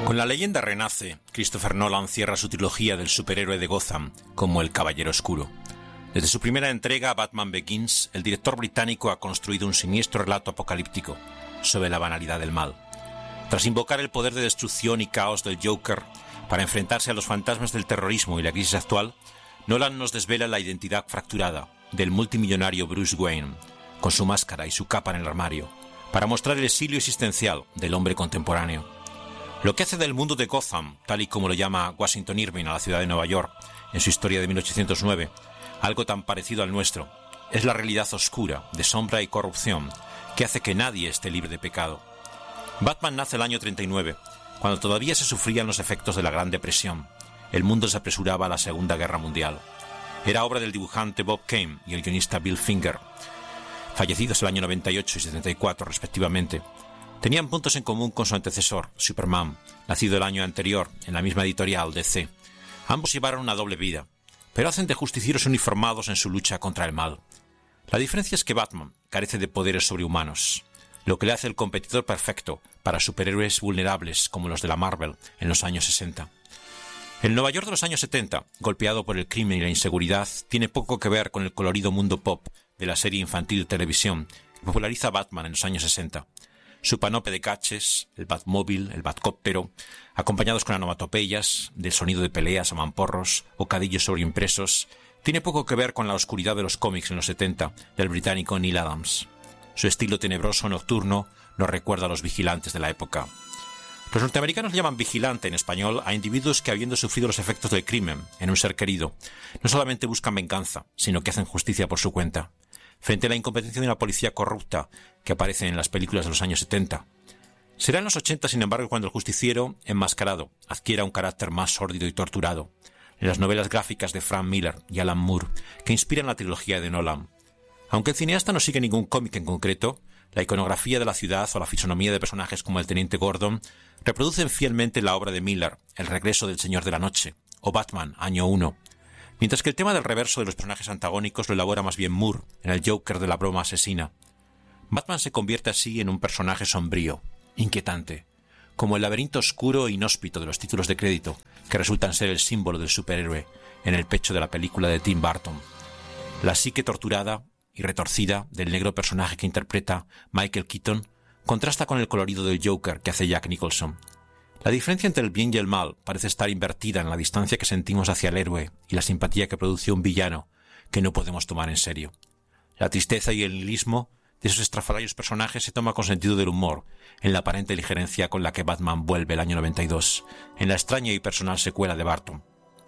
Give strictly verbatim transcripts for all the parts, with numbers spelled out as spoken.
Con la leyenda renace, Christopher Nolan cierra su trilogía del superhéroe de Gotham como el Caballero Oscuro. Desde su primera entrega, Batman Begins, el director británico ha construido un siniestro relato apocalíptico sobre la banalidad del mal. Tras invocar el poder de destrucción y caos del Joker para enfrentarse a los fantasmas del terrorismo y la crisis actual, Nolan nos desvela la identidad fracturada del multimillonario Bruce Wayne, con su máscara y su capa en el armario, para mostrar el exilio existencial del hombre contemporáneo. Lo que hace del mundo de Gotham, tal y como lo llama Washington Irving a la ciudad de Nueva York en su historia de mil ochocientos nueve, algo tan parecido al nuestro, es la realidad oscura, de sombra y corrupción, que hace que nadie esté libre de pecado. Batman nace el año treinta y nueve, cuando todavía se sufrían los efectos de la Gran Depresión. El mundo se apresuraba a la Segunda Guerra Mundial. Era obra del dibujante Bob Kane y el guionista Bill Finger, fallecidos el año noventa y ocho y setenta y cuatro respectivamente. Tenían puntos en común con su antecesor, Superman, nacido el año anterior en la misma editorial, D C. Ambos llevaron una doble vida, pero hacen de justicieros uniformados en su lucha contra el mal. La diferencia es que Batman carece de poderes sobrehumanos, lo que le hace el competidor perfecto para superhéroes vulnerables como los de la Marvel en los años sesenta. El Nueva York de los años setenta, golpeado por el crimen y la inseguridad, tiene poco que ver con el colorido mundo pop de la serie infantil de televisión que populariza Batman en los años sesenta. Su panoplia de gadgets, el Batmóvil, el Batcóptero, acompañados con onomatopeyas, del sonido de peleas a mamporros, bocadillos sobreimpresos, tiene poco que ver con la oscuridad de los cómics en los setenta del británico Neil Adams. Su estilo tenebroso nocturno nos recuerda a los vigilantes de la época. Los norteamericanos llaman vigilante en español a individuos que, habiendo sufrido los efectos del crimen en un ser querido, no solamente buscan venganza, sino que hacen justicia por su cuenta, frente a la incompetencia de una policía corrupta que aparece en las películas de los años setenta. Será en los ochenta, sin embargo, cuando el justiciero, enmascarado, adquiera un carácter más sórdido y torturado, en las novelas gráficas de Frank Miller y Alan Moore, que inspiran la trilogía de Nolan. Aunque el cineasta no sigue ningún cómic en concreto, la iconografía de la ciudad o la fisonomía de personajes como el Teniente Gordon reproducen fielmente la obra de Miller, El regreso del Señor de la Noche, o Batman, año uno, mientras que el tema del reverso de los personajes antagónicos lo elabora más bien Moore en el Joker de la broma asesina. Batman se convierte así en un personaje sombrío, inquietante, como el laberinto oscuro e inhóspito de los títulos de crédito, que resultan ser el símbolo del superhéroe en el pecho de la película de Tim Burton. La psique torturada y retorcida del negro personaje que interpreta Michael Keaton contrasta con el colorido del Joker que hace Jack Nicholson. La diferencia entre el bien y el mal parece estar invertida en la distancia que sentimos hacia el héroe y la simpatía que produce un villano que no podemos tomar en serio. La tristeza y el nihilismo de esos estrafalarios personajes se toma con sentido del humor en la aparente ligerencia con la que Batman vuelve el año noventa y dos, en la extraña y personal secuela de Burton.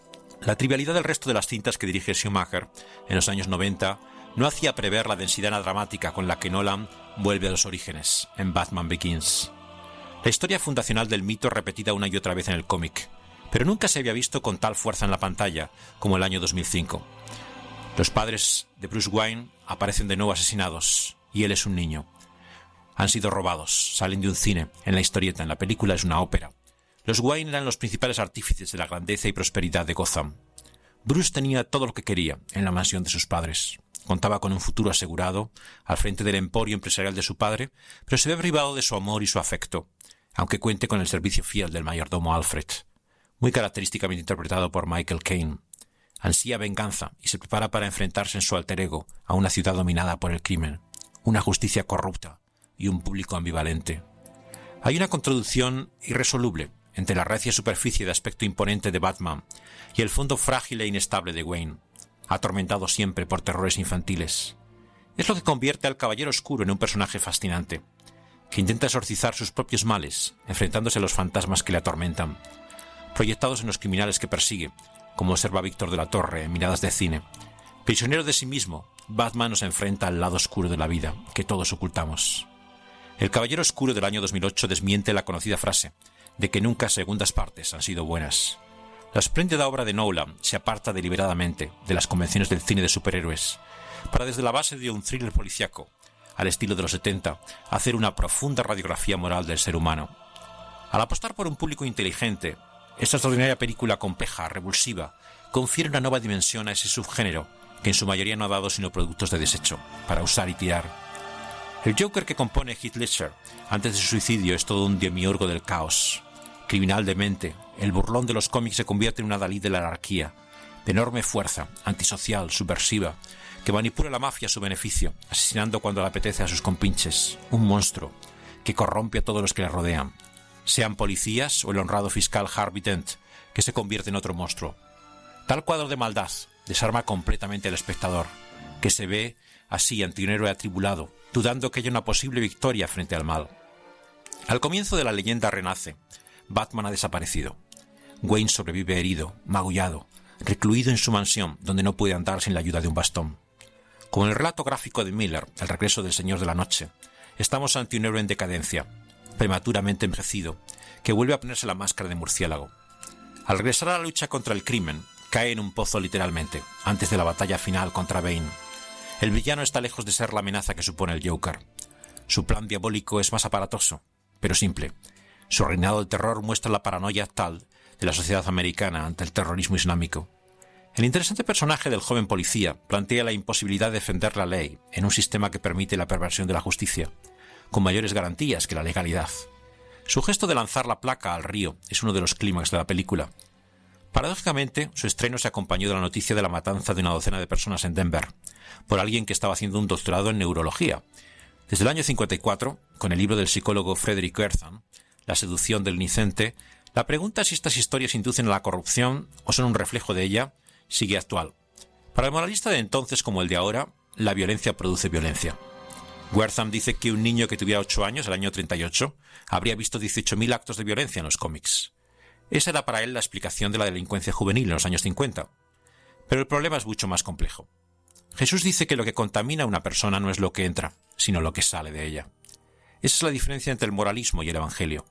La trivialidad del resto de las cintas que dirige Schumacher en los años noventa no hacía prever la densidad dramática con la que Nolan vuelve a los orígenes en Batman Begins. La historia fundacional del mito es repetida una y otra vez en el cómic, pero nunca se había visto con tal fuerza en la pantalla como el año dos mil cinco. Los padres de Bruce Wayne aparecen de nuevo asesinados, y él es un niño. Han sido robados, salen de un cine, en la historieta, en la película es una ópera. Los Wayne eran los principales artífices de la grandeza y prosperidad de Gotham. Bruce tenía todo lo que quería en la mansión de sus padres. Contaba con un futuro asegurado, al frente del emporio empresarial de su padre, pero se ve privado de su amor y su afecto, aunque cuente con el servicio fiel del mayordomo Alfred, muy característicamente interpretado por Michael Caine. Ansía venganza y se prepara para enfrentarse en su alter ego a una ciudad dominada por el crimen, una justicia corrupta y un público ambivalente. Hay una contradicción irresoluble entre la recia superficie de aspecto imponente de Batman y el fondo frágil e inestable de Wayne, atormentado siempre por terrores infantiles. Es lo que convierte al Caballero Oscuro en un personaje fascinante, que intenta exorcizar sus propios males, enfrentándose a los fantasmas que le atormentan, proyectados en los criminales que persigue, como observa Víctor de la Torre en Miradas de Cine. Prisionero de sí mismo, Batman nos enfrenta al lado oscuro de la vida, que todos ocultamos. El Caballero Oscuro del año dos mil ocho desmiente la conocida frase de que nunca segundas partes han sido buenas. La espléndida obra de Nolan se aparta deliberadamente de las convenciones del cine de superhéroes, para desde la base de un thriller policíaco, al estilo de los setenta, hacer una profunda radiografía moral del ser humano. Al apostar por un público inteligente, esta extraordinaria película compleja, revulsiva, confiere una nueva dimensión a ese subgénero que en su mayoría no ha dado sino productos de desecho, para usar y tirar. El Joker que compone Heath Ledger antes de su suicidio es todo un demiurgo del caos, criminal demente, el burlón de los cómics se convierte en una Dalí de la anarquía, de enorme fuerza, antisocial, subversiva, que manipula la mafia a su beneficio, asesinando cuando le apetece a sus compinches, un monstruo que corrompe a todos los que le rodean, sean policías o el honrado fiscal Harvey Dent, que se convierte en otro monstruo. Tal cuadro de maldad desarma completamente al espectador, que se ve así ante un héroe atribulado, dudando que haya una posible victoria frente al mal. Al comienzo de la leyenda renace. Batman ha desaparecido. Wayne sobrevive herido, magullado, recluido en su mansión, donde no puede andar sin la ayuda de un bastón. Como en el relato gráfico de Miller, El regreso del Señor de la Noche, estamos ante un héroe en decadencia, prematuramente envejecido, que vuelve a ponerse la máscara de murciélago. Al regresar a la lucha contra el crimen, cae en un pozo literalmente, antes de la batalla final contra Bane. El villano está lejos de ser la amenaza que supone el Joker. Su plan diabólico es más aparatoso, pero simple. Su reinado del terror muestra la paranoia tal de la sociedad americana ante el terrorismo islámico. El interesante personaje del joven policía plantea la imposibilidad de defender la ley en un sistema que permite la perversión de la justicia, con mayores garantías que la legalidad. Su gesto de lanzar la placa al río es uno de los clímax de la película. Paradójicamente, su estreno se acompañó de la noticia de la matanza de una docena de personas en Denver, por alguien que estaba haciendo un doctorado en neurología. Desde el año cincuenta y cuatro, con el libro del psicólogo Frederick Wertham, La seducción del inocente, la pregunta si estas historias inducen a la corrupción o son un reflejo de ella sigue actual. Para el moralista de entonces como el de ahora, la violencia produce violencia. Wertham dice que un niño que tuviera ocho años, el año treinta y ocho, habría visto dieciocho mil actos de violencia en los cómics. Esa era para él la explicación de la delincuencia juvenil en los años cincuenta. Pero el problema es mucho más complejo. Jesús dice que lo que contamina a una persona no es lo que entra, sino lo que sale de ella. Esa es la diferencia entre el moralismo y el evangelio.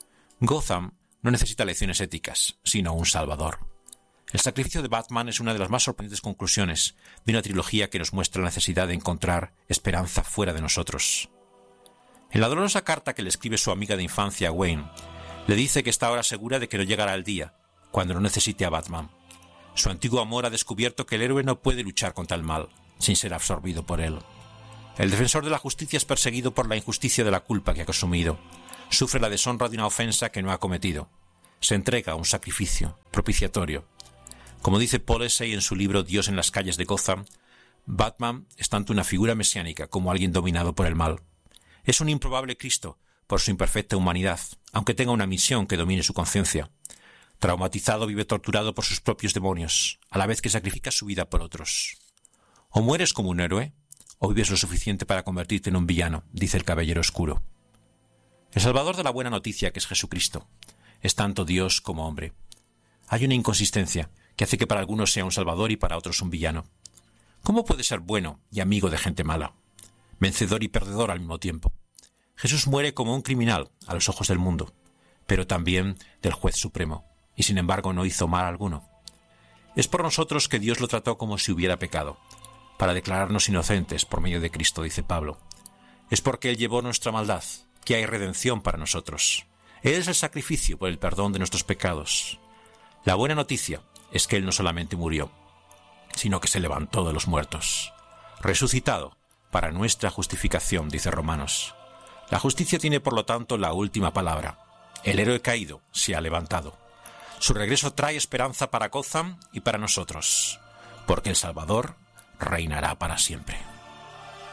Gotham no necesita lecciones éticas, sino un salvador. El sacrificio de Batman es una de las más sorprendentes conclusiones de una trilogía que nos muestra la necesidad de encontrar esperanza fuera de nosotros. En la dolorosa carta que le escribe su amiga de infancia, Wayne, le dice que está ahora segura de que no llegará el día, cuando no necesite a Batman. Su antiguo amor ha descubierto que el héroe no puede luchar contra el mal, sin ser absorbido por él. El defensor de la justicia es perseguido por la injusticia de la culpa que ha consumido. Sufre la deshonra de una ofensa que no ha cometido. Se entrega a un sacrificio propiciatorio. Como dice Paul Essey en su libro Dios en las calles de Gotham, Batman es tanto una figura mesiánica como alguien dominado por el mal. Es un improbable Cristo por su imperfecta humanidad, aunque tenga una misión que domine su conciencia. Traumatizado, vive torturado por sus propios demonios, a la vez que sacrifica su vida por otros. O mueres como un héroe, o vives lo suficiente para convertirte en un villano, dice el Caballero Oscuro. El salvador de la buena noticia, que es Jesucristo, es tanto Dios como hombre. Hay una inconsistencia que hace que para algunos sea un salvador y para otros un villano. ¿Cómo puede ser bueno y amigo de gente mala? Vencedor y perdedor al mismo tiempo. Jesús muere como un criminal a los ojos del mundo, pero también del juez supremo, y sin embargo no hizo mal alguno. Es por nosotros que Dios lo trató como si hubiera pecado, para declararnos inocentes por medio de Cristo, dice Pablo. Es porque Él llevó nuestra maldad, que hay redención para nosotros. Él es el sacrificio por el perdón de nuestros pecados. La buena noticia es que Él no solamente murió, sino que se levantó de los muertos, resucitado para nuestra justificación, dice Romanos. La justicia tiene por lo tanto la última palabra. El héroe caído se ha levantado. Su regreso trae esperanza para Gotham y para nosotros, porque el Salvador reinará para siempre.